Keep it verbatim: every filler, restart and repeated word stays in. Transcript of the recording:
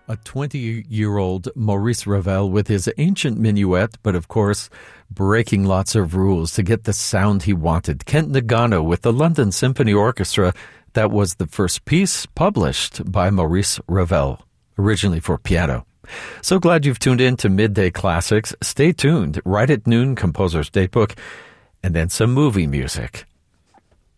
A twenty-year-old Maurice Ravel with his ancient minuet, but of course, breaking lots of rules to get the sound he wanted. Kent Nagano with the London Symphony Orchestra. That was the first piece published by Maurice Ravel, originally for piano. So glad you've tuned in to Midday Classics. Stay tuned. Right at noon, Composer's Datebook, and then some movie music.